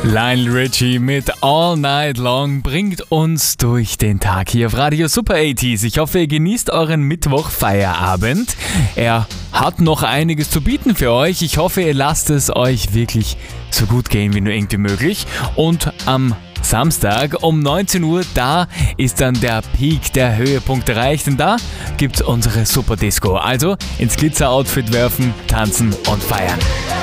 Lionel Richie mit All Night Long bringt uns durch den Tag hier auf Radio Super 80s. Ich hoffe, ihr genießt euren Mittwoch-Feierabend. Er hat noch einiges zu bieten für euch. Ich hoffe, ihr lasst es euch wirklich so gut gehen wie nur irgendwie möglich. Und am Samstag um 19 Uhr, da ist dann der Peak, der Höhepunkt erreicht. Und da gibt's unsere Super Disco. Also ins Glitzer-Outfit werfen, tanzen und feiern.